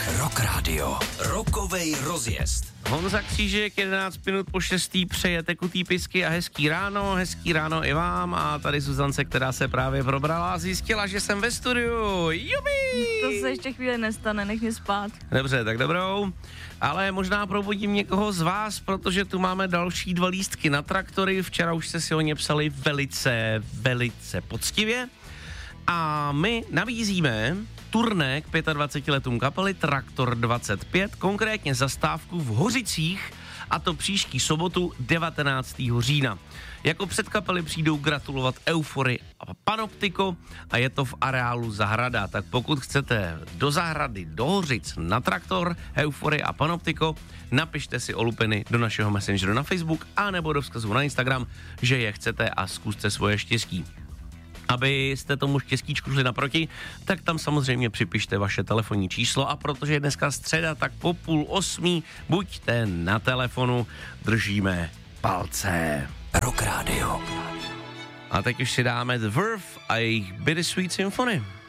Rock Radio. Rokovej rozjezd. Honza Křížek, 11 minut po 6. přeje tekutý pisky a hezký ráno i vám. A tady Zuzance, která se právě probrala a zjistila, že jsem ve studiu. Jubi! To se ještě chvíli nestane, nech mě spát. Dobře, tak dobrou. Ale možná probudím někoho z vás, protože tu máme další 2 lístky na traktory. Včera už jste si o ně psali velice poctivě. A my nabízíme turné k 25 letům kapely Traktor 25, konkrétně zastávku v Hořicích, a to příští sobotu 19. října. Jako předkapely přijdou gratulovat Eufory a Panoptiko a je to v areálu Zahrada. Tak pokud chcete do Zahrady, do Hořic na Traktor, Eufory a Panoptiko, napište si o lupeny do našeho messengeru na Facebook a nebo do vzkazu na Instagram, že je chcete a zkuste svoje štěstí. Abyste tomu štěstíčku šli naproti, tak tam samozřejmě připište vaše telefonní číslo a protože je dneska středa, tak po 7:30 buďte na telefonu, držíme palce. Rock Radio. A teď už si dáme The Verve a jejich Bittersweet Symphony.